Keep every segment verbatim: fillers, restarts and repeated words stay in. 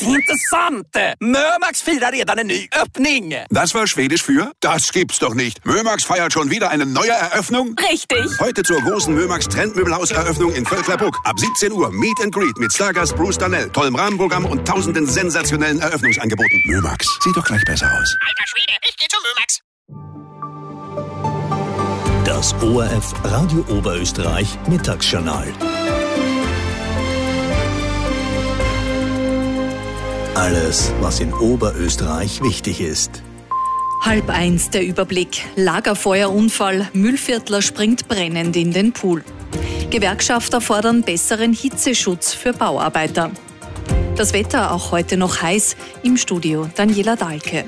Intressant! Mörmax firar redan en ny öppning. Das war Schwedisch für? Das gibt's doch nicht. Mörmax feiert schon wieder eine neue Eröffnung? Richtig. Heute zur großen Mörmax Trendmöbelhaus-Eröffnung in Völklerbruck. Ab siebzehn Uhr Meet and Greet mit Stargast Bruce Darnell, tollem Rahmenprogramm und tausenden sensationellen Eröffnungsangeboten. Mörmax, sieht doch gleich besser aus. Alter Schwede, ich geh zu Mörmax. Das O R F Radio Oberösterreich Mittagsjournal. Alles, was in Oberösterreich wichtig ist. Halb eins der Überblick. Lagerfeuerunfall. Müllviertler springt brennend in den Pool. Gewerkschafter fordern besseren Hitzeschutz für Bauarbeiter. Das Wetter auch heute noch heiß. Im Studio Daniela Dahlke.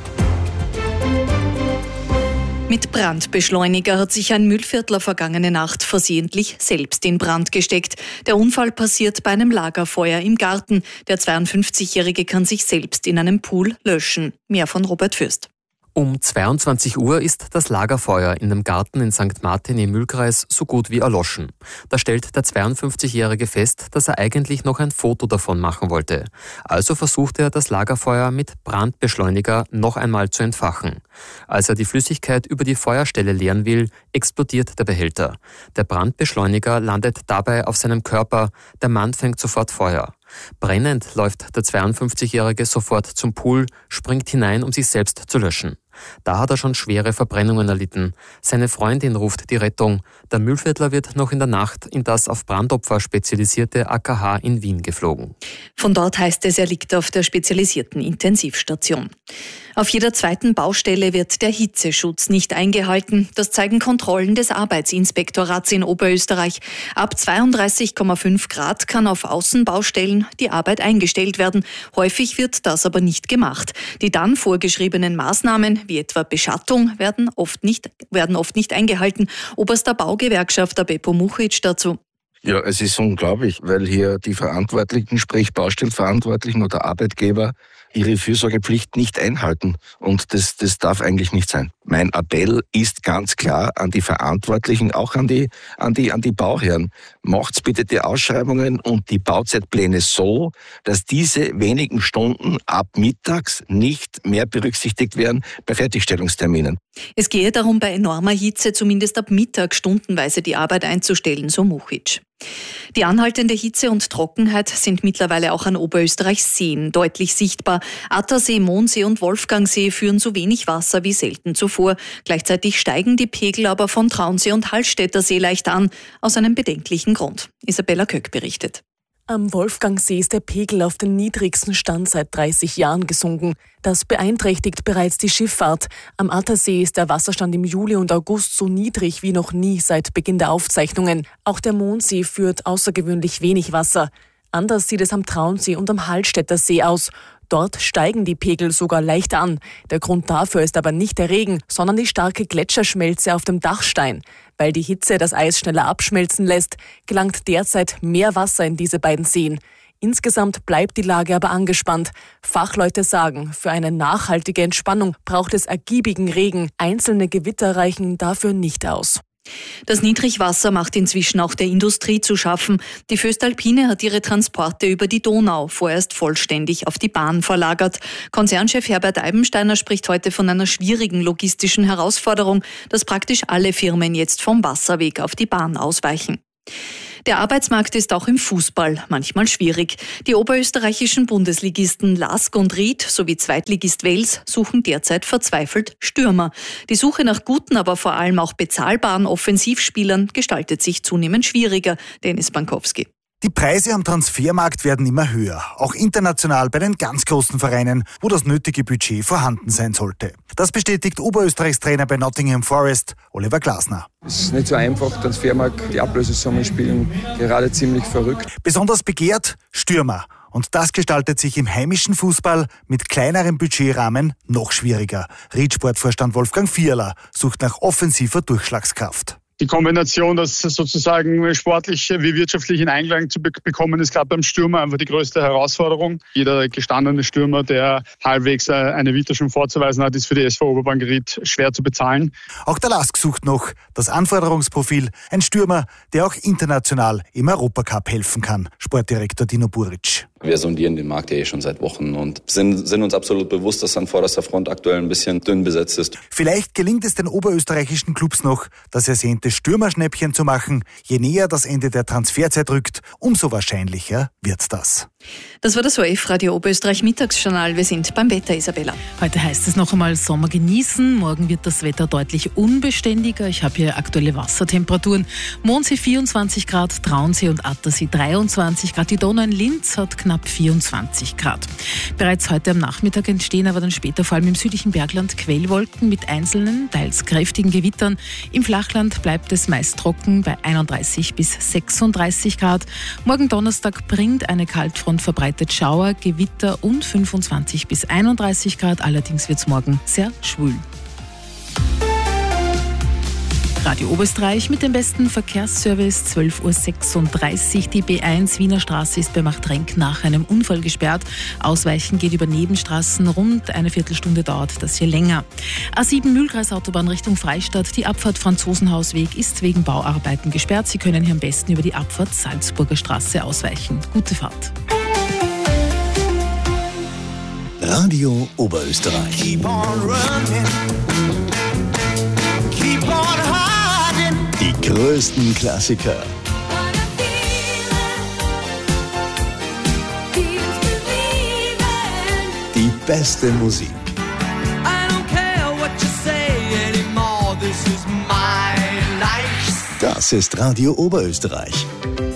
Mit Brandbeschleuniger hat sich ein Müllviertler vergangene Nacht versehentlich selbst in Brand gesteckt. Der Unfall passiert bei einem Lagerfeuer im Garten. Der zweiundfünfzigjährige kann sich selbst in einem Pool löschen. Mehr von Robert Fürst. Um zweiundzwanzig Uhr ist das Lagerfeuer in dem Garten in Sankt Martin im Mühlkreis so gut wie erloschen. Da stellt der zweiundfünfzigjährige fest, dass er eigentlich noch ein Foto davon machen wollte. Also versucht er, das Lagerfeuer mit Brandbeschleuniger noch einmal zu entfachen. Als er die Flüssigkeit über die Feuerstelle leeren will, explodiert der Behälter. Der Brandbeschleuniger landet dabei auf seinem Körper. Der Mann fängt sofort Feuer. Brennend läuft der zweiundfünfzigjährige sofort zum Pool, springt hinein, um sich selbst zu löschen. Da hat er schon schwere Verbrennungen erlitten. Seine Freundin ruft die Rettung. Der Müllviertler wird noch in der Nacht in das auf Brandopfer spezialisierte A K H in Wien geflogen. Von dort heißt es, er liegt auf der spezialisierten Intensivstation. Auf jeder zweiten Baustelle wird der Hitzeschutz nicht eingehalten. Das zeigen Kontrollen des Arbeitsinspektorats in Oberösterreich. Ab zweiunddreißig Komma fünf Grad kann auf Außenbaustellen die Arbeit eingestellt werden. Häufig wird das aber nicht gemacht. Die dann vorgeschriebenen Maßnahmen, wie etwa Beschattung, werden oft nicht, werden oft nicht eingehalten. Oberster Baugewerkschafter Beppo Muchic dazu. Ja, es ist unglaublich, weil hier die Verantwortlichen, sprich Baustellenverantwortlichen oder Arbeitgeber, ihre Fürsorgepflicht nicht einhalten. Und das, das darf eigentlich nicht sein. Mein Appell ist ganz klar an die Verantwortlichen, auch an die, an die, an die Bauherren. Macht's bitte die Ausschreibungen und die Bauzeitpläne so, dass diese wenigen Stunden ab mittags nicht mehr berücksichtigt werden bei Fertigstellungsterminen. Es gehe darum, bei enormer Hitze zumindest ab Mittag stundenweise die Arbeit einzustellen, so Muchic. Die anhaltende Hitze und Trockenheit sind mittlerweile auch an Oberösterreichs Seen deutlich sichtbar. Attersee, Mondsee und Wolfgangsee führen so wenig Wasser wie selten zuvor. Gleichzeitig steigen die Pegel aber von Traunsee und Hallstätter See leicht an, aus einem bedenklichen Grund. Isabella Köck berichtet. Am Wolfgangsee ist der Pegel auf den niedrigsten Stand seit dreißig Jahren gesunken. Das beeinträchtigt bereits die Schifffahrt. Am Attersee ist der Wasserstand im Juli und August so niedrig wie noch nie seit Beginn der Aufzeichnungen. Auch der Mondsee führt außergewöhnlich wenig Wasser. Anders sieht es am Traunsee und am Hallstätter See aus. Dort steigen die Pegel sogar leicht an. Der Grund dafür ist aber nicht der Regen, sondern die starke Gletscherschmelze auf dem Dachstein. Weil die Hitze das Eis schneller abschmelzen lässt, gelangt derzeit mehr Wasser in diese beiden Seen. Insgesamt bleibt die Lage aber angespannt. Fachleute sagen, für eine nachhaltige Entspannung braucht es ergiebigen Regen. Einzelne Gewitter reichen dafür nicht aus. Das Niedrigwasser macht inzwischen auch der Industrie zu schaffen. Die Voestalpine hat ihre Transporte über die Donau vorerst vollständig auf die Bahn verlagert. Konzernchef Herbert Eibensteiner spricht heute von einer schwierigen logistischen Herausforderung, dass praktisch alle Firmen jetzt vom Wasserweg auf die Bahn ausweichen. Der Arbeitsmarkt ist auch im Fußball manchmal schwierig. Die oberösterreichischen Bundesligisten Lask und Ried sowie Zweitligist Wels suchen derzeit verzweifelt Stürmer. Die Suche nach guten, aber vor allem auch bezahlbaren Offensivspielern gestaltet sich zunehmend schwieriger. Dennis Bankowski. Die Preise am Transfermarkt werden immer höher, auch international bei den ganz großen Vereinen, wo das nötige Budget vorhanden sein sollte. Das bestätigt Oberösterreichs Trainer bei Nottingham Forest, Oliver Glasner. Es ist nicht so einfach, Transfermarkt, die Ablösesummen spielen gerade ziemlich verrückt. Besonders begehrt Stürmer. Und das gestaltet sich im heimischen Fußball mit kleinerem Budgetrahmen noch schwieriger. Ried-Sportvorstand Wolfgang Vierler sucht nach offensiver Durchschlagskraft. Die Kombination, das sozusagen sportlich wie wirtschaftlich in Einklang zu be- bekommen, ist gerade beim Stürmer einfach die größte Herausforderung. Jeder gestandene Stürmer, der halbwegs eine Vita schon vorzuweisen hat, ist für die S V Oberbank Ried schwer zu bezahlen. Auch der Lask sucht noch das Anforderungsprofil. Ein Stürmer, der auch international im Europacup helfen kann. Sportdirektor Dino Buric. Wir sondieren den Markt ja eh schon seit Wochen und sind, sind uns absolut bewusst, dass an vorderster Front aktuell ein bisschen dünn besetzt ist. Vielleicht gelingt es den oberösterreichischen Clubs noch, das ersehnte Stürmerschnäppchen zu machen. Je näher das Ende der Transferzeit rückt, umso wahrscheinlicher wird das. Das war das O R F Radio Oberösterreich Mittagsjournal. Wir sind beim Wetter, Isabella. Heute heißt es noch einmal Sommer genießen. Morgen wird das Wetter deutlich unbeständiger. Ich habe hier aktuelle Wassertemperaturen. Mondsee vierundzwanzig Grad, Traunsee und Attersee dreiundzwanzig Grad. Die Donau in Linz hat knapp vierundzwanzig Grad. Bereits heute am Nachmittag entstehen aber dann später vor allem im südlichen Bergland Quellwolken mit einzelnen, teils kräftigen Gewittern. Im Flachland bleibt es meist trocken bei einunddreißig bis sechsunddreißig Grad. Morgen Donnerstag bringt eine Kaltfront verbreitet Schauer, Gewitter und fünfundzwanzig bis einunddreißig Grad. Allerdings wird es morgen sehr schwül. Radio Oberösterreich mit dem besten Verkehrsservice, zwölf Uhr sechsunddreißig. Die B eins Wiener Straße ist bei Machtrenk nach einem Unfall gesperrt. Ausweichen geht über Nebenstraßen. Rund eine Viertelstunde dauert das hier länger. A sieben Mühlkreisautobahn Richtung Freistadt. Die Abfahrt Franzosenhausweg ist wegen Bauarbeiten gesperrt. Sie können hier am besten über die Abfahrt Salzburger Straße ausweichen. Gute Fahrt. Radio Oberösterreich. Keep on running. Keep on hiding. Die größten Klassiker. Die beste Musik. I don't care what you say anymore. This is my life. Das ist Radio Oberösterreich.